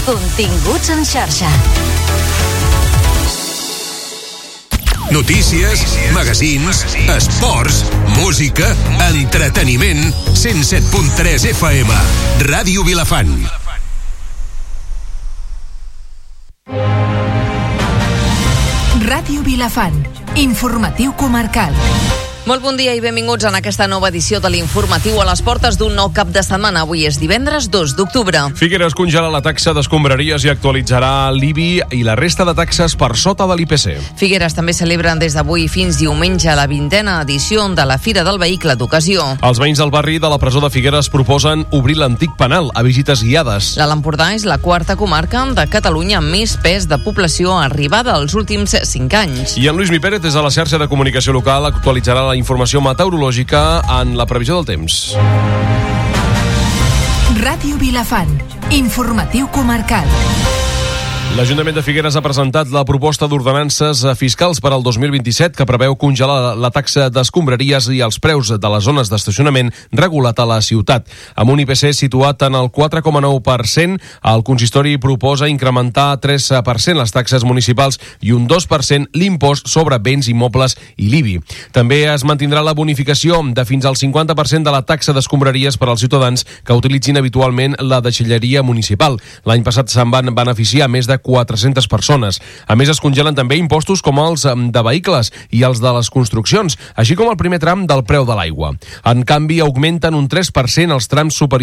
Continguts en xarxa. Notícies, magazins, esports, música, entreteniment. 107.3 FM. Ràdio Vilafant. Ràdio Vilafant. Informatiu comarcal. Molt bon dia i benvinguts en aquesta nova edició de l'Informatiu a les portes d'un nou cap de setmana. Avui és divendres 2 d'octubre. Figueres congela la taxa d'escombraries i actualitzarà l'IBI i la resta de taxes per sota de l'IPC. Figueres també celebren des d'avui fins diumenge la 20a edició de la Fira del Vehicle d'Ocasió. Els veïns del barri de la presó de Figueres proposen obrir l'antic penal a visites guiades. L'Alt Empordà és la quarta comarca de Catalunya amb més pes de població arribada als últims 5 anys. I en Lluís Mi Pérez, des de la xarxa de comunicació local, actualitzarà la informació meteorològica en la previsió del temps. Ràdio Vilafant. Informatiu comarcal. L'Ajuntament de Figueres ha presentat la proposta d'ordenances fiscals per al 2027 que preveu congelar la taxa d'escombraries i els preus de les zones d'estacionament regulat a la ciutat. Amb un IPC situat en el 4,9%, el consistori proposa incrementar 3% les taxes municipals i un 2% l'impost sobre béns immobles i l'IBI. També es mantindrà la bonificació de fins al 50% de la taxa d'escombraries per als ciutadans que utilitzin habitualment la deixalleria municipal. L'any passat se'n van beneficiar més de 400 persones. A més, es congelen també impostos com els de vehicles i els de les construccions, així com el primer tram del preu de l'aigua. En canvi, augmenten un 3% els trams superiors